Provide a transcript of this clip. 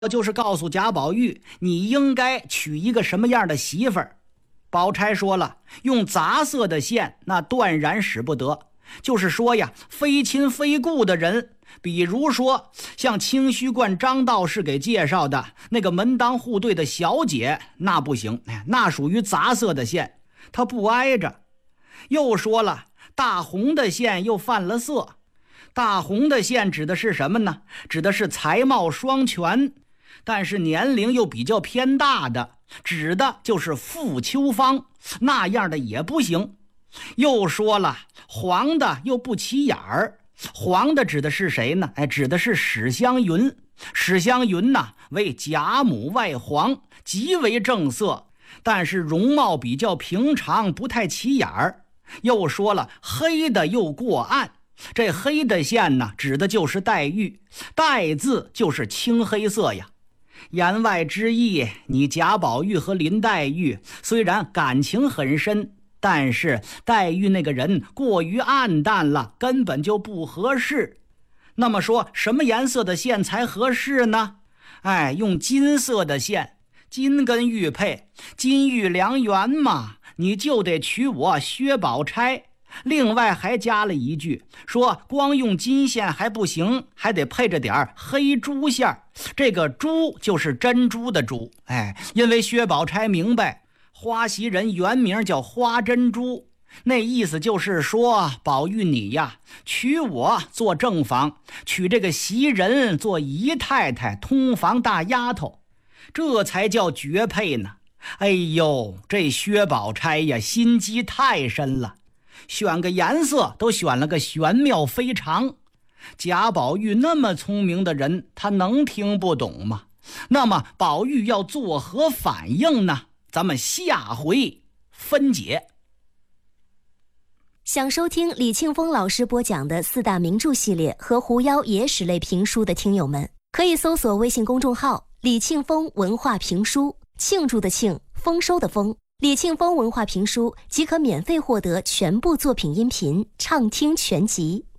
就是告诉贾宝玉，你应该娶一个什么样的媳妇儿。宝钗说了，用杂色的线那断然使不得，就是说呀，非亲非故的人，比如说像清虚观张道士给介绍的那个门当户对的小姐，那不行，那属于杂色的线，他不挨着。又说了，大红的线又犯了色。大红的线指的是什么呢？指的是才貌双全，但是年龄又比较偏大的，指的就是傅秋芳，那样的也不行。又说了，黄的又不起眼儿。黄的指的是谁呢？指的是史湘云。史湘云呢，为贾母外黄，极为正色，但是容貌比较平常，不太起眼儿。又说了，黑的又过暗。这黑的线呢，指的就是黛玉，黛字就是青黑色呀。言外之意，你贾宝玉和林黛玉虽然感情很深，但是黛玉那个人过于暗淡了，根本就不合适。那么说什么颜色的线才合适呢？用金色的线，金跟玉配，金玉良缘嘛，你就得娶我薛宝钗。另外还加了一句，说光用金线还不行，还得配着点黑珠线。这个珠就是珍珠的珠，因为薛宝钗明白花袭人原名叫花珍珠，那意思就是说，宝玉你呀，娶我做正房，娶这个袭人做姨太太，通房大丫头，这才叫绝配呢。这薛宝钗呀，心机太深了，选个颜色都选了个玄妙非常。贾宝玉那么聪明的人，他能听不懂吗？那么宝玉要作何反应呢？咱们下回分解。 想收听李庆丰老师播讲的四大名著系列和狐妖野史类评书的听友们，可以搜索微信公众号李庆丰文化评书，庆祝的庆，丰收的丰，李庆丰文化评书即可免费获得全部作品音频畅听全集。